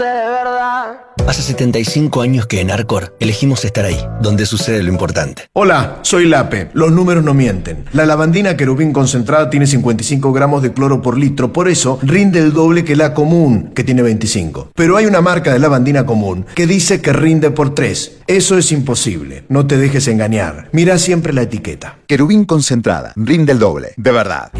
de verdad. Hace 75 años que en Arcor elegimos estar ahí, donde sucede lo importante. Hola, soy Lape. Los números no mienten. La lavandina Querubín concentrada tiene 55 gramos de cloro por litro, por eso rinde el doble que la común, que tiene 25. Pero hay una marca de lavandina común que dice que rinde por 3. Eso es imposible. No te dejes engañar. Mira siempre la etiqueta. Querubín concentrada, rinde el doble, de verdad.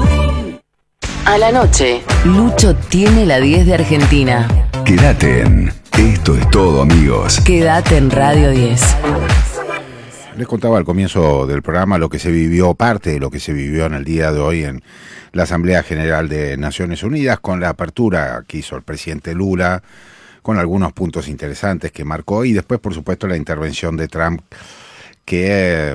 A la noche, Lucho tiene la 10 de Argentina. Quédate en Esto es todo, amigos. Quédate en Radio 10. Les contaba al comienzo del programa lo que se vivió, parte de lo que se vivió en el día de hoy en la Asamblea General de Naciones Unidas, con la apertura que hizo el presidente Lula, con algunos puntos interesantes que marcó, y después, por supuesto, la intervención de Trump, que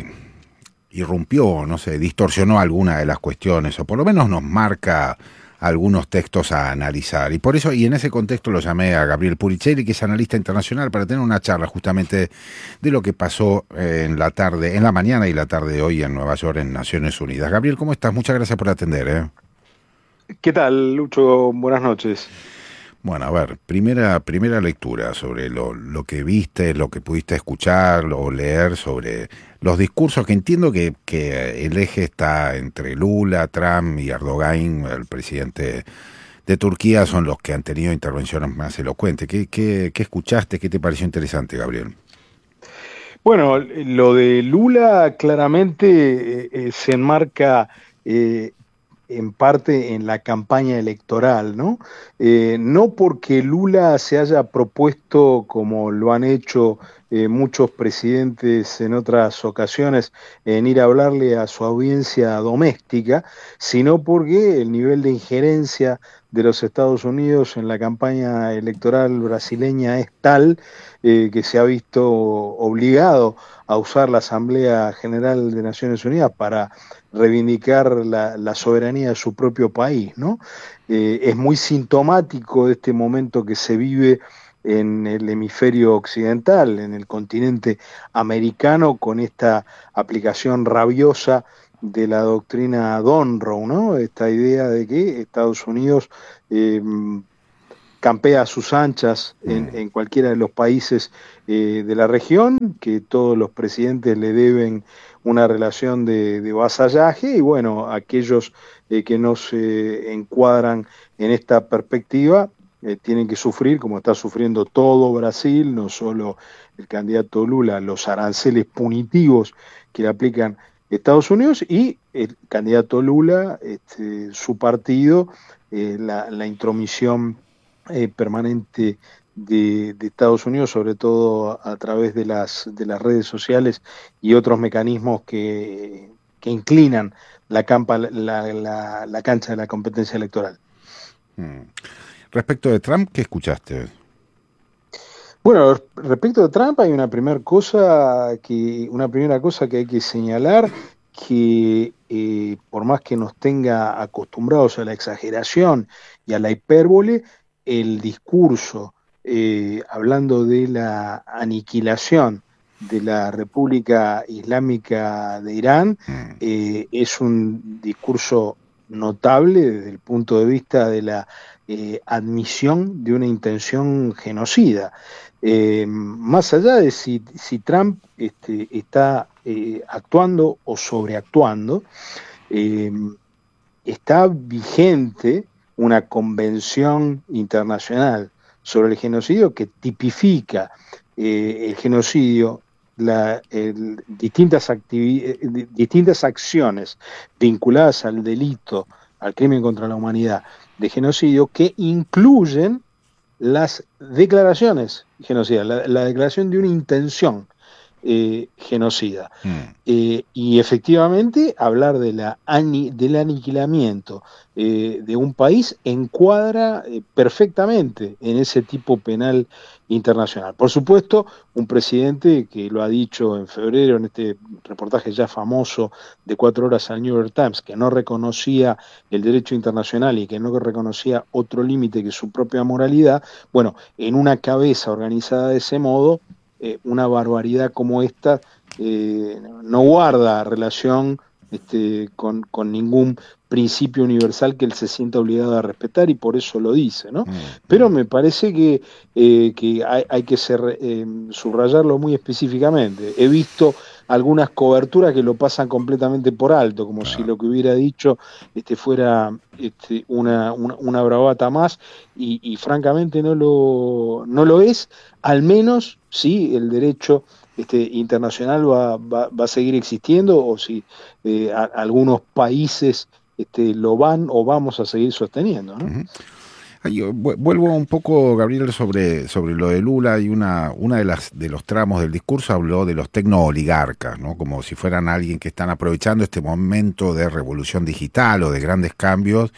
irrumpió, no sé, distorsionó alguna de las cuestiones, o por lo menos nos marca algunos textos a analizar. Y por eso, y en ese contexto, lo llamé a Gabriel Puricelli, que es analista internacional, para tener una charla justamente de lo que pasó en la mañana y la tarde de hoy en Nueva York, en Naciones Unidas. Gabriel, ¿cómo estás? Muchas gracias por atender. ¿Qué tal, Lucho? Buenas noches. Bueno, a ver, primera lectura sobre lo que viste, lo que pudiste escuchar o leer sobre los discursos, que entiendo que el eje está entre Lula, Trump y Erdogan, el presidente de Turquía, son los que han tenido intervenciones más elocuentes. ¿Qué escuchaste? ¿Qué te pareció interesante, Gabriel? Bueno, lo de Lula claramente se enmarca en parte en la campaña electoral, ¿no? No porque Lula se haya propuesto, como lo han hecho muchos presidentes en otras ocasiones, en ir a hablarle a su audiencia doméstica, sino porque el nivel de injerencia de los Estados Unidos en la campaña electoral brasileña es tal que se ha visto obligado a usar la Asamblea General de Naciones Unidas para reivindicar la soberanía de su propio país, ¿no? Es muy sintomático de este momento que se vive en el hemisferio occidental, en el continente americano, con esta aplicación rabiosa de la doctrina Monroe, ¿no? Esta idea de que Estados Unidos campea a sus anchas en cualquiera de los países de la región, que todos los presidentes le deben una relación de vasallaje, y bueno, aquellos que no se encuadran en esta perspectiva tienen que sufrir, como está sufriendo todo Brasil, no solo el candidato Lula, los aranceles punitivos que le aplican Estados Unidos, y el candidato Lula, su partido, la intromisión permanente de Estados Unidos, sobre todo a través de las redes sociales y otros mecanismos que inclinan la cancha de la competencia electoral. Respecto de Trump, ¿qué escuchaste? Bueno, respecto de Trump hay una primera cosa que hay que señalar, que por más que nos tenga acostumbrados a la exageración y a la hipérbole, el discurso hablando de la aniquilación de la República Islámica de Irán es un discurso notable desde el punto de vista de la admisión de una intención genocida. Más allá de si Trump está actuando o sobreactuando, está vigente una convención internacional sobre el genocidio que tipifica el genocidio, distintas acciones vinculadas al delito, al crimen contra la humanidad de genocidio, que incluyen las declaraciones genocidas, la declaración de una intención genocida. Y efectivamente hablar del aniquilamiento de un país encuadra perfectamente en ese tipo penal internacional. Por supuesto, un presidente que lo ha dicho en febrero en este reportaje ya famoso de 4 horas al New York Times, que no reconocía el derecho internacional y que no reconocía otro límite que su propia moralidad. Bueno, en una cabeza organizada de ese modo, una barbaridad como esta no guarda relación con ningún principio universal que él se sienta obligado a respetar y por eso lo dice, ¿no? Pero me parece que hay que subrayarlo muy específicamente. He visto algunas coberturas que lo pasan completamente por alto, como si lo que hubiera dicho fuera una bravata más, y francamente no lo es. Al menos sí, el derecho internacional va a seguir existiendo, o si algunos países lo van o vamos a seguir sosteniendo, ¿no? Yo vuelvo un poco, Gabriel, sobre lo de Lula, y una de los tramos del discurso habló de los tecnooligarcas, ¿no? Como si fueran alguien que están aprovechando este momento de revolución digital o de grandes cambios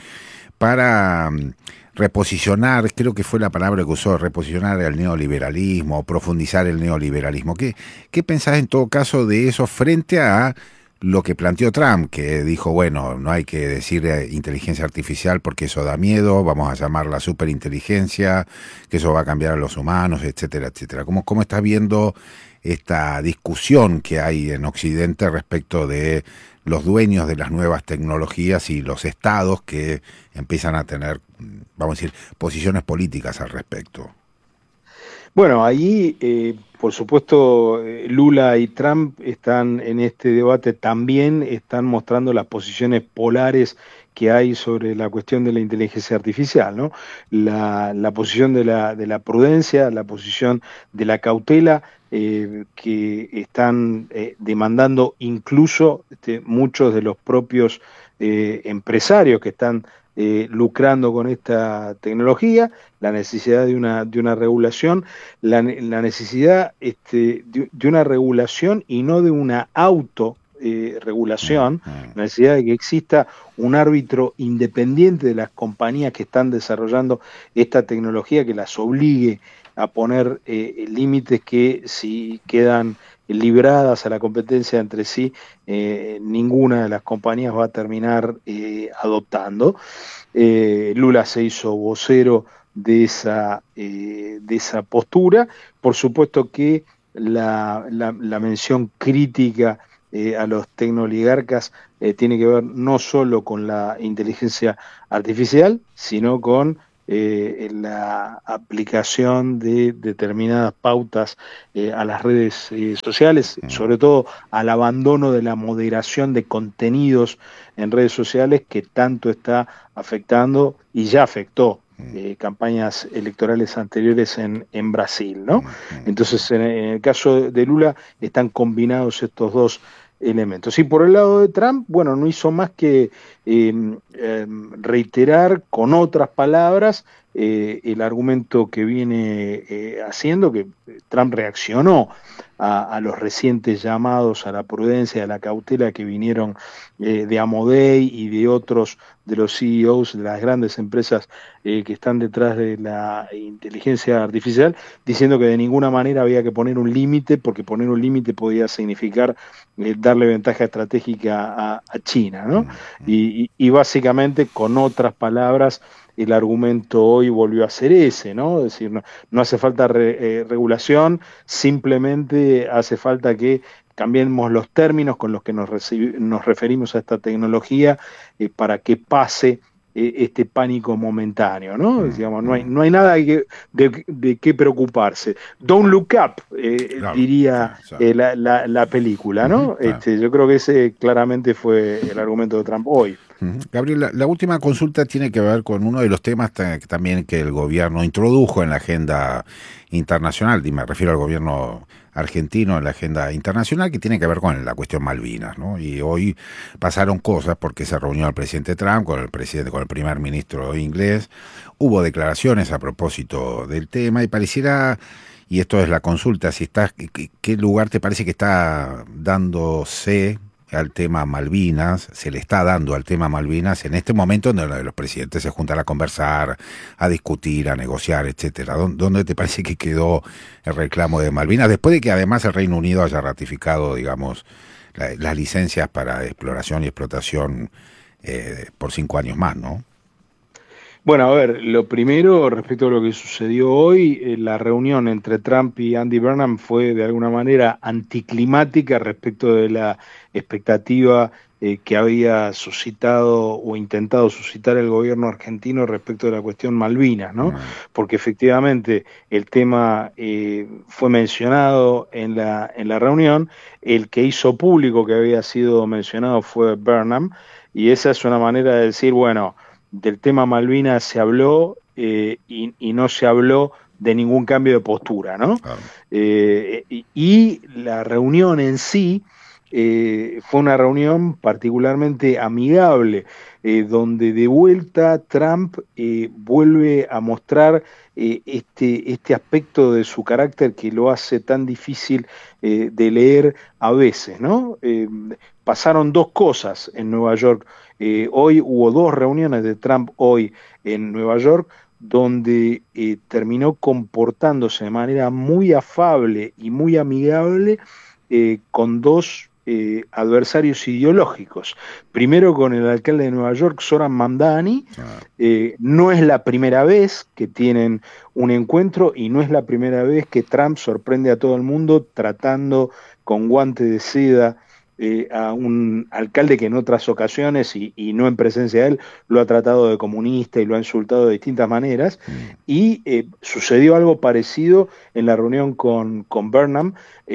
para reposicionar, creo que fue la palabra que usó, reposicionar el neoliberalismo, o profundizar el neoliberalismo. ¿Qué pensás en todo caso de eso frente a lo que planteó Trump, que dijo, bueno, no hay que decir inteligencia artificial porque eso da miedo, vamos a llamarla superinteligencia, que eso va a cambiar a los humanos, etcétera, etcétera? ¿Cómo estás viendo esta discusión que hay en Occidente respecto de los dueños de las nuevas tecnologías y los estados que empiezan a tener, vamos a decir, posiciones políticas al respecto? Bueno, ahí, por supuesto, Lula y Trump están en este debate, también están mostrando las posiciones polares que hay sobre la cuestión de la inteligencia artificial, ¿no? La posición de la prudencia, la posición de la cautela, que están demandando incluso muchos de los propios empresarios que están lucrando con esta tecnología, la necesidad de una regulación, la necesidad de una regulación y no de una autorregulación, la necesidad de que exista un árbitro independiente de las compañías que están desarrollando esta tecnología, que las obligue a poner límites que, si quedan libradas a la competencia entre sí, ninguna de las compañías va a terminar adoptando. Lula se hizo vocero de esa postura. Por supuesto que la mención crítica a los tecnooligarcas tiene que ver no solo con la inteligencia artificial, sino con la aplicación de determinadas pautas a las redes sociales, sobre todo al abandono de la moderación de contenidos en redes sociales, que tanto está afectando y ya afectó campañas electorales anteriores en Brasil, ¿no? Entonces, en el caso de Lula están combinados estos dos elementos. Y por el lado de Trump, bueno, no hizo más que reiterar con otras palabras el argumento que viene haciendo, que Trump reaccionó a los recientes llamados a la prudencia, a la cautela que vinieron de Amodei y de otros de los CEOs de las grandes empresas que están detrás de la inteligencia artificial, diciendo que de ninguna manera había que poner un límite, porque poner un límite podía significar darle ventaja estratégica a China, ¿no? Y básicamente, con otras palabras, el argumento hoy volvió a ser ese, ¿no? Es decir, no hace falta regulación, simplemente hace falta que cambiemos los términos con los que nos referimos a esta tecnología para que pase este pánico momentáneo, ¿no? Digamos, no hay nada de qué preocuparse. Don't look up, claro, diría la película, ¿no? Claro. Yo creo que ese claramente fue el argumento de Trump hoy. Gabriel, la última consulta tiene que ver con uno de los temas también que el gobierno introdujo en la agenda internacional, y me refiero al gobierno argentino en la agenda internacional, que tiene que ver con la cuestión Malvinas, ¿no? Y hoy pasaron cosas porque se reunió el presidente Trump con el primer ministro inglés, hubo declaraciones a propósito del tema, y pareciera, y esto es la consulta, si estás, ¿qué lugar te parece que está dándose al tema Malvinas, se le está dando al tema Malvinas en este momento en donde los presidentes se juntan a conversar, a discutir, a negociar, etcétera? ¿Dónde te parece que quedó el reclamo de Malvinas, después de que además el Reino Unido haya ratificado, digamos, las licencias para exploración y explotación por 5 años más, ¿no? Bueno, a ver, lo primero, respecto a lo que sucedió hoy, la reunión entre Trump y Andy Burnham fue de alguna manera anticlimática respecto de la expectativa que había suscitado o intentado suscitar el gobierno argentino respecto de la cuestión Malvinas, ¿no? Porque efectivamente el tema fue mencionado en la reunión, el que hizo público que había sido mencionado fue Burnham, y esa es una manera de decir, bueno, del tema Malvinas se habló y no se habló de ningún cambio de postura, ¿no? Claro. Y la reunión en sí fue una reunión particularmente amigable, donde de vuelta Trump vuelve a mostrar este aspecto de su carácter que lo hace tan difícil de leer a veces, ¿no? Pasaron dos cosas en Nueva York. Hoy hubo dos reuniones de Trump hoy en Nueva York, donde terminó comportándose de manera muy afable y muy amigable con dos adversarios ideológicos. Primero con el alcalde de Nueva York, Zoran Mamdani. No es la primera vez que tienen un encuentro y no es la primera vez que Trump sorprende a todo el mundo tratando con guante de seda a un alcalde que en otras ocasiones y no en presencia de él lo ha tratado de comunista y lo ha insultado de distintas maneras, y sucedió algo parecido en la reunión con Burnham,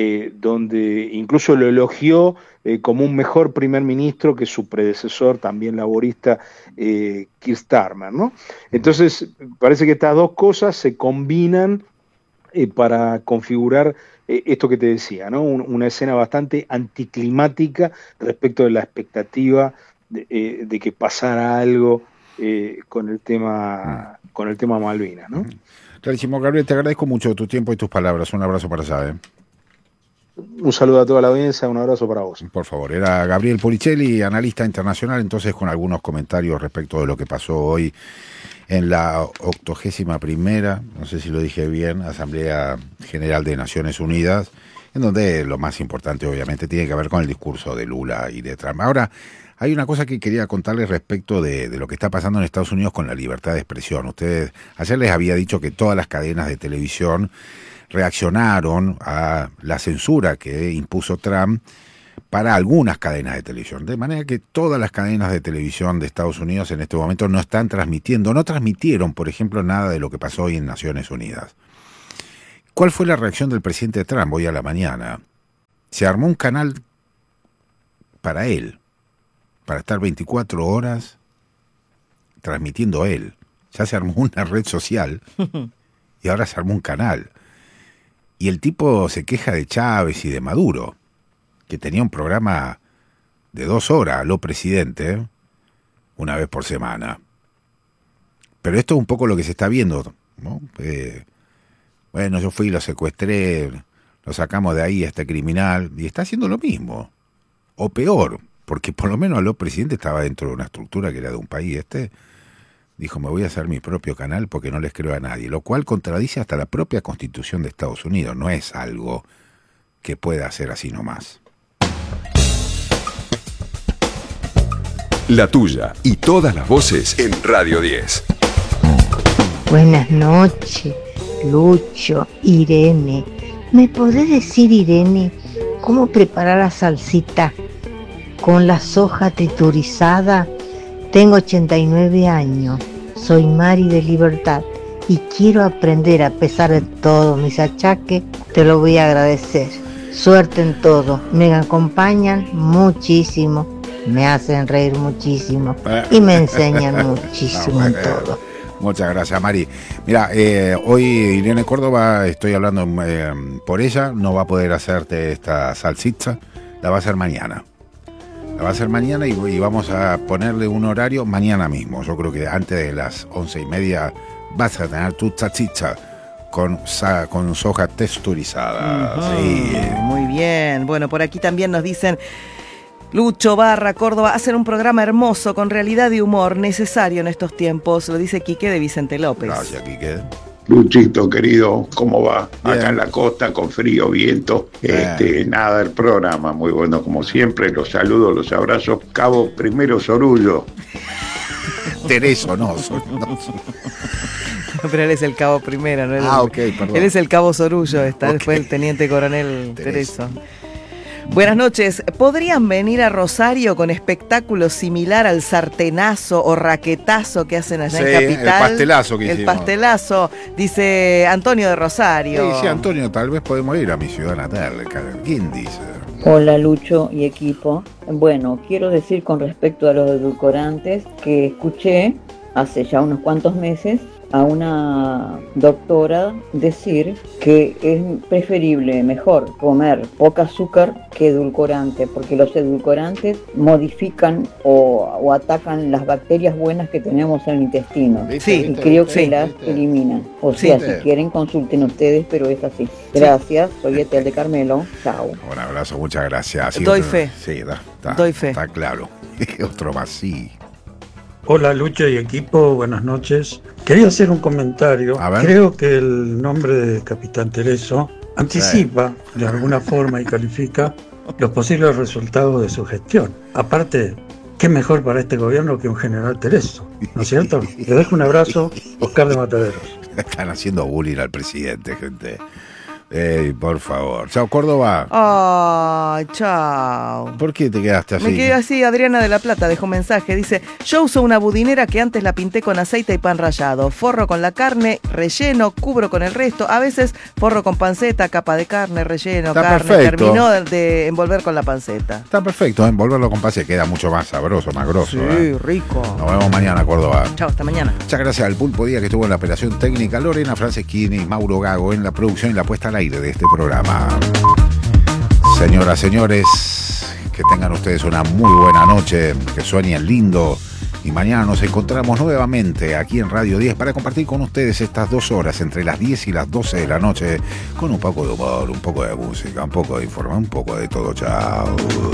donde incluso lo elogió como un mejor primer ministro que su predecesor, también laborista, Keir Starmer, ¿no? Entonces parece que estas dos cosas se combinan para configurar esto que te decía, ¿no? Una escena bastante anticlimática respecto de la expectativa de que pasara algo con el tema Malvinas, ¿no? Clarísimo, Gabriel, te agradezco mucho tu tiempo y tus palabras. Un abrazo para allá, ¿eh? Un saludo a toda la audiencia, un abrazo para vos. Por favor, era Gabriel Policelli, analista internacional, entonces con algunos comentarios respecto de lo que pasó hoy en la 81ª, no sé si lo dije bien, Asamblea General de Naciones Unidas, en donde lo más importante obviamente tiene que ver con el discurso de Lula y de Trump. Ahora, hay una cosa que quería contarles respecto de lo que está pasando en Estados Unidos con la libertad de expresión. Ayer les había dicho que todas las cadenas de televisión reaccionaron a la censura que impuso Trump para algunas cadenas de televisión, de manera que todas las cadenas de televisión de Estados Unidos en este momento no transmitieron, por ejemplo, nada de lo que pasó hoy en Naciones Unidas. ¿Cuál fue la reacción del presidente Trump hoy a la mañana? Se armó un canal para él, para estar 24 horas transmitiendo él. Ya se armó una red social y ahora se armó un canal. Y el tipo se queja de Chávez y de Maduro, que tenía un programa de 2 horas, lo presidente, una vez por semana. Pero esto es un poco lo que se está viendo, ¿no? Bueno, yo fui y lo secuestré, lo sacamos de ahí a este criminal, y está haciendo lo mismo, o peor, porque por lo menos lo presidente estaba dentro de una estructura que era de un país. Dijo, me voy a hacer mi propio canal porque no les creo a nadie, lo cual contradice hasta la propia Constitución de Estados Unidos, no es algo que pueda hacer así nomás. La tuya y todas las voces en Radio 10. Buenas noches, Lucho, Irene. ¿Me podés decir, Irene, cómo preparar la salsita con la soja texturizada? Tengo 89 años, soy Mari de Libertad y quiero aprender a pesar de todos mis achaques. Te lo voy a agradecer. Suerte en todo, me acompañan muchísimo. Me hacen reír muchísimo y me enseñan muchísimo en todo. Muchas gracias, Mari. Mira, hoy Irene Córdoba, estoy hablando por ella, no va a poder hacerte esta salsita, la va a hacer mañana. Y vamos a ponerle un horario mañana mismo. Yo creo que antes de las 11:30 vas a tener tu salsita con soja texturizada. Uh-huh. Sí. Muy bien. Bueno, por aquí también nos dicen... Lucho Barra, Córdoba, hacen un programa hermoso, con realidad y humor, necesario en estos tiempos, lo dice Quique de Vicente López. Gracias, Quique. Luchito, querido, ¿cómo va? Bien. Acá en la costa, con frío, viento. Nada, el programa muy bueno, como siempre. Los saludos, los abrazos. Cabo Primero Sorullo. Tereso, no. Pero él es el cabo primero, ¿no? Ok, perdón. Él es el cabo Sorullo, está después el teniente coronel Tereso. Buenas noches. ¿Podrían venir a Rosario con espectáculo similar al sartenazo o raquetazo que hacen allá en Capital? El pastelazo que hicimos. El pastelazo, dice Antonio de Rosario. Sí, Antonio, tal vez podemos ir a mi ciudad natal. ¿Quién dice? Hola Lucho y equipo. Bueno, quiero decir con respecto a los edulcorantes que escuché hace ya unos cuantos meses a una doctora decir que es preferible, mejor comer poca azúcar que edulcorante, porque los edulcorantes modifican o atacan las bacterias buenas que tenemos en el intestino. Sí, y creo que las eliminan. O sea, si quieren consulten ustedes, pero es así. Gracias, soy Etel de Carmelo. Chao. Un abrazo, muchas gracias. Doy fe. Sí, doy fe. Está claro. Otro más, sí. Hola Lucho y equipo, buenas noches. Quería hacer un comentario. Creo que el nombre de Capitán Tereso anticipa de alguna forma y califica los posibles resultados de su gestión. Aparte, qué mejor para este gobierno que un general Tereso, ¿no es cierto? Les dejo un abrazo, Oscar de Mataderos. Están haciendo bullying al presidente, gente. Por favor. Chao, Córdoba. Ay, chao. ¿Por qué te quedaste así? Me quedé así. Adriana de la Plata dejó mensaje. Dice, yo uso una budinera que antes la pinté con aceite y pan rallado. Forro con la carne, relleno, cubro con el resto. A veces forro con panceta, capa de carne, relleno, Está carne. perfecto. Terminó de envolver con la panceta. Está perfecto, envolverlo con panceta. Queda mucho más sabroso, más grosso. Sí, rico. Nos vemos mañana, Córdoba. Chao, hasta mañana. Muchas gracias al Pulpo Díaz que estuvo en la operación técnica, Lorena Franceschini y Mauro Gago en la producción y la puesta al aire de este programa. Señoras, señores, que tengan ustedes una muy buena noche, que sueñen lindo y mañana nos encontramos nuevamente aquí en Radio 10 para compartir con ustedes estas 2 horas entre las 10 y las 12 de la noche con un poco de humor, un poco de música, un poco de información, un poco de todo. Chao.